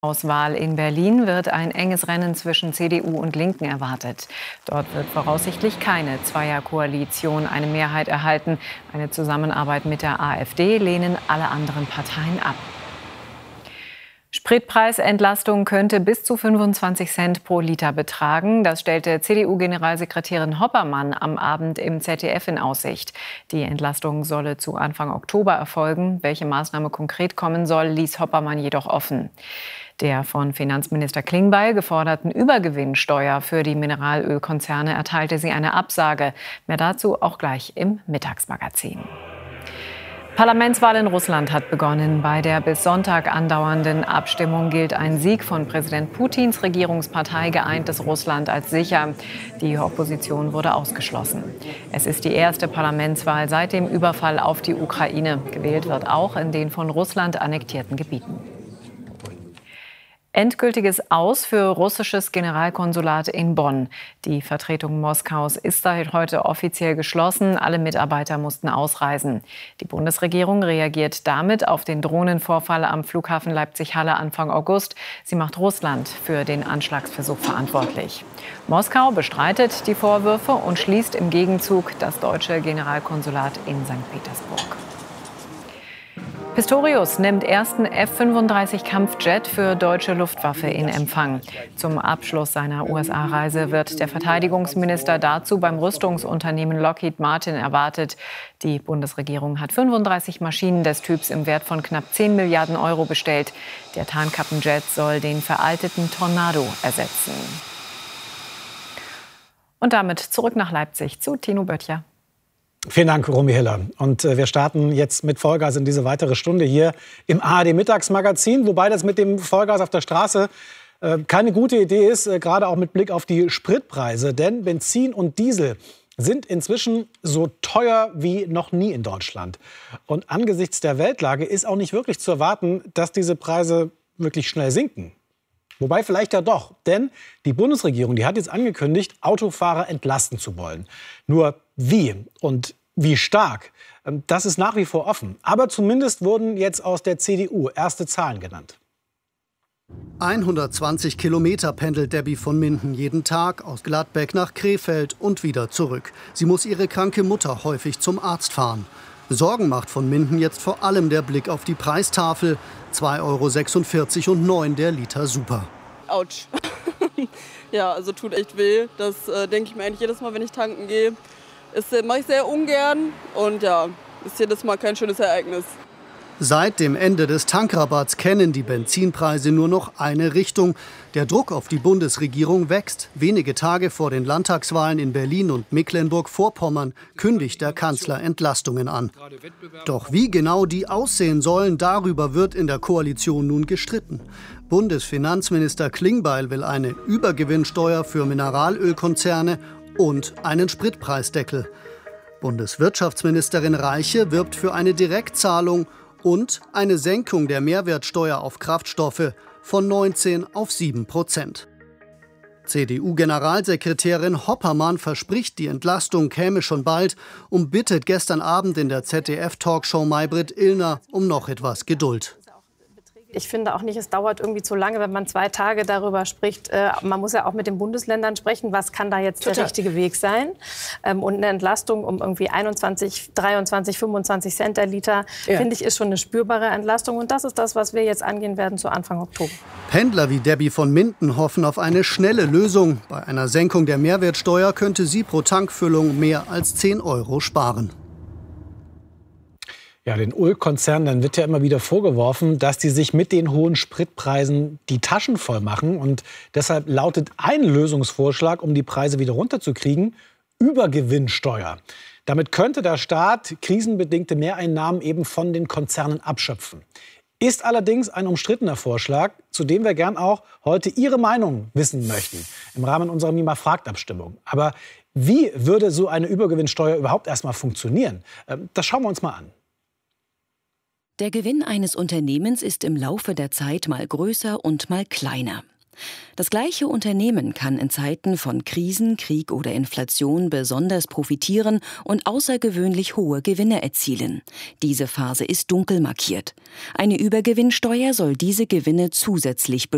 Auswahl in Berlin wird ein enges Rennen zwischen CDU und Linken erwartet. Dort wird voraussichtlich keine Zweierkoalition eine Mehrheit erhalten. Eine Zusammenarbeit mit der AfD lehnen alle anderen Parteien ab. Spritpreisentlastung könnte bis zu 25 Cent pro Liter betragen. Das stellte CDU-Generalsekretärin Hoppermann am Abend im ZDF in Aussicht. Die Entlastung solle zu Anfang Oktober erfolgen. Welche Maßnahme konkret kommen soll, ließ Hoppermann jedoch offen. Der von Finanzminister Klingbeil geforderten Übergewinnsteuer für die Mineralölkonzerne erteilte sie eine Absage. Mehr dazu auch gleich im Mittagsmagazin. Parlamentswahl in Russland hat begonnen. Bei der bis Sonntag andauernden Abstimmung gilt ein Sieg von Präsident Putins Regierungspartei Geeintes Russland als sicher. Die Opposition wurde ausgeschlossen. Es ist die erste Parlamentswahl seit dem Überfall auf die Ukraine. Gewählt wird auch in den von Russland annektierten Gebieten. Endgültiges Aus für russisches Generalkonsulat in Bonn. Die Vertretung Moskaus ist seit heute offiziell geschlossen. Alle Mitarbeiter mussten ausreisen. Die Bundesregierung reagiert damit auf den Drohnenvorfall am Flughafen Leipzig-Halle Anfang August. Sie macht Russland für den Anschlagsversuch verantwortlich. Moskau bestreitet die Vorwürfe und schließt im Gegenzug das deutsche Generalkonsulat in St. Petersburg. Pistorius nimmt ersten F-35-Kampfjet für deutsche Luftwaffe in Empfang. Zum Abschluss seiner USA-Reise wird der Verteidigungsminister dazu beim Rüstungsunternehmen Lockheed Martin erwartet. Die Bundesregierung hat 35 Maschinen des Typs im Wert von knapp 10 Milliarden Euro bestellt. Der Tarnkappenjet soll den veralteten Tornado ersetzen. Und damit zurück nach Leipzig zu Tino Böttcher. Vielen Dank, Romy Hiller. Und wir starten jetzt mit Vollgas in diese weitere Stunde hier im ARD-Mittagsmagazin. Wobei das mit dem Vollgas auf der Straße keine gute Idee ist, gerade auch mit Blick auf die Spritpreise. Denn Benzin und Diesel sind inzwischen so teuer wie noch nie in Deutschland. Und angesichts der Weltlage ist auch nicht wirklich zu erwarten, dass diese Preise wirklich schnell sinken. Wobei vielleicht ja doch, denn die Bundesregierung, die hat jetzt angekündigt, Autofahrer entlasten zu wollen. Nur wie und wie stark, das ist nach wie vor offen. Aber zumindest wurden jetzt aus der CDU erste Zahlen genannt. 120 Kilometer pendelt Debbie von Minden jeden Tag aus Gladbeck nach Krefeld und wieder zurück. Sie muss ihre kranke Mutter häufig zum Arzt fahren. Sorgen macht von Minden jetzt vor allem der Blick auf die Preistafel. 2,46 € und 9 der Liter Super. Autsch. Ja, also tut echt weh. Das denke ich mir eigentlich jedes Mal, wenn ich tanken gehe. Das mache ich sehr ungern und ja, ist jedes Mal kein schönes Ereignis. Seit dem Ende des Tankrabatts kennen die Benzinpreise nur noch eine Richtung. Der Druck auf die Bundesregierung wächst. Wenige Tage vor den Landtagswahlen in Berlin und Mecklenburg-Vorpommern kündigt der Kanzler Entlastungen an. Doch wie genau die aussehen sollen, darüber wird in der Koalition nun gestritten. Bundesfinanzminister Klingbeil will eine Übergewinnsteuer für Mineralölkonzerne und einen Spritpreisdeckel. Bundeswirtschaftsministerin Reiche wirbt für eine Direktzahlung und eine Senkung der Mehrwertsteuer auf Kraftstoffe von 19 auf 7%. CDU-Generalsekretärin Hoppermann verspricht, die Entlastung käme schon bald und bittet gestern Abend in der ZDF-Talkshow Maybrit Illner um noch etwas Geduld. Ich finde auch nicht, es dauert irgendwie zu lange, wenn man 2 Tage darüber spricht. Man muss ja auch mit den Bundesländern sprechen, was kann da jetzt der richtige Weg sein. Und eine Entlastung um irgendwie 21, 23, 25 Cent der Liter, finde ich, ist schon eine spürbare Entlastung. Und das ist das, was wir jetzt angehen werden zu Anfang Oktober. Pendler wie Debbie von Minden hoffen auf eine schnelle Lösung. Bei einer Senkung der Mehrwertsteuer könnte sie pro Tankfüllung mehr als 10 € sparen. Ja, den Ölkonzernen, dann wird ja immer wieder vorgeworfen, dass die sich mit den hohen Spritpreisen die Taschen voll machen. Und deshalb lautet ein Lösungsvorschlag, um die Preise wieder runterzukriegen, Übergewinnsteuer. Damit könnte der Staat krisenbedingte Mehreinnahmen eben von den Konzernen abschöpfen. Ist allerdings ein umstrittener Vorschlag, zu dem wir gern auch heute Ihre Meinung wissen möchten, im Rahmen unserer Mima fragt Abstimmung. Aber wie würde so eine Übergewinnsteuer überhaupt erstmal funktionieren? Das schauen wir uns mal an. Der Gewinn eines Unternehmens ist im Laufe der Zeit mal größer und mal kleiner. Das gleiche Unternehmen kann in Zeiten von Krisen, Krieg oder Inflation besonders profitieren und außergewöhnlich hohe Gewinne erzielen. Diese Phase ist dunkel markiert. Eine Übergewinnsteuer soll diese Gewinne zusätzlich